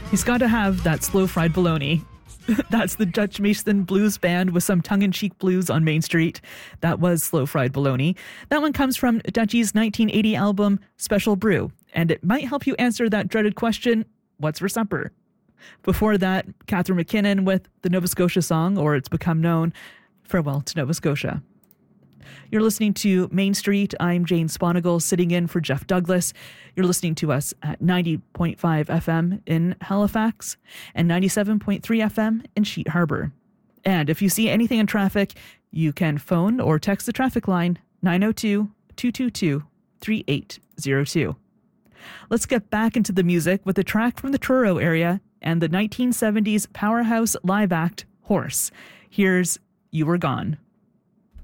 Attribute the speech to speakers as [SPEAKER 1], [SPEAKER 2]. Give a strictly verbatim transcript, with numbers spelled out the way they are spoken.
[SPEAKER 1] He's got to have that slow fried bologna. That's the Dutch Mason Blues Band with some tongue-in-cheek blues on Main Street. That was Slow Fried Bologna. That one comes from Dutchie's nineteen eighty album, Special Brew, and it might help you answer that dreaded question, what's for supper? Before that, Catherine McKinnon with the Nova Scotia song, or it's become known, Farewell to Nova Scotia. You're listening to Main Street. I'm Jane Sponigal, sitting in for Jeff Douglas. You're listening to us at ninety point five F M in Halifax and ninety-seven point three F M in Sheet Harbor. And if you see anything in traffic, you can phone or text the traffic line nine oh two, two two two, three eight zero two. Let's get back into the music with a track from the Truro area and the nineteen seventies powerhouse live act, Horse. Here's You Were Gone.